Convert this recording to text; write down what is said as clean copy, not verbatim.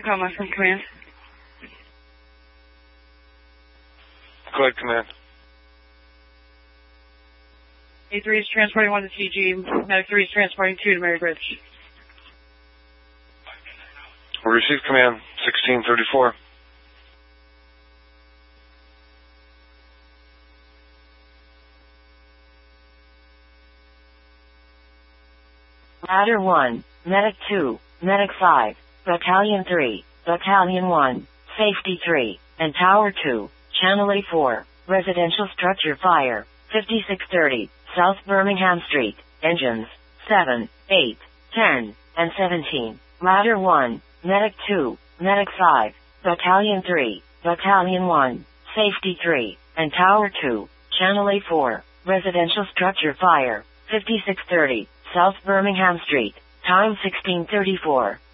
Tacoma from command. Go ahead, command. A3 is transporting 1 to TG. Medic 3 is transporting 2 to Mary Bridge. We received command 1634. Ladder 1, Medic 2, Medic 5, Battalion 3, Battalion 1, Safety 3, and Tower 2, Channel A4, Residential Structure Fire, 5630, South Birmingham Street, Engines, 7, 8, 10, and 17. Ladder 1, Medic 2, Medic 5, Battalion 3, Battalion 1, Safety 3, and Tower 2, Channel A4, Residential Structure Fire, 5630, South Birmingham Street, time 1634.